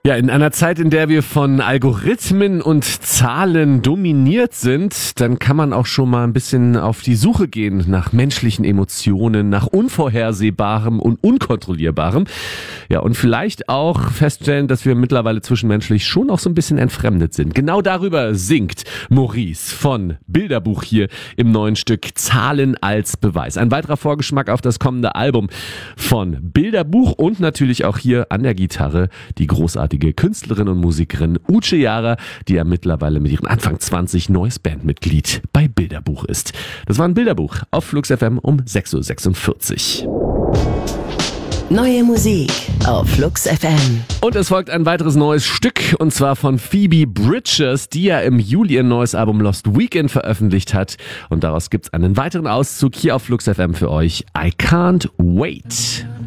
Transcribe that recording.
Ja, in einer Zeit, in der wir von Algorithmen und Zahlen dominiert sind, dann kann man auch schon mal ein bisschen auf die Suche gehen nach menschlichen Emotionen, nach Unvorhersehbarem und Unkontrollierbarem. Ja, und vielleicht auch feststellen, dass wir mittlerweile zwischenmenschlich schon auch so ein bisschen entfremdet sind. Genau darüber singt Maurice von Bilderbuch hier im neuen Stück Zahlen als Beweis. Ein weiterer Vorgeschmack auf das kommende Album von Bilderbuch und natürlich auch hier an der Gitarre die großartige Künstlerin und Musikerin Uche Jara, die ja mittlerweile mit ihren Anfang 20 neues Bandmitglied bei Bilderbuch ist. Das war ein Bilderbuch auf Flux FM um 6.46 Uhr. Neue Musik auf Flux FM. Und es folgt ein weiteres neues Stück, und zwar von Phoebe Bridgers, die ja im Juli ihr neues Album Lost Weekend veröffentlicht hat. Und daraus gibt's einen weiteren Auszug hier auf Flux FM für euch. I Can't Wait.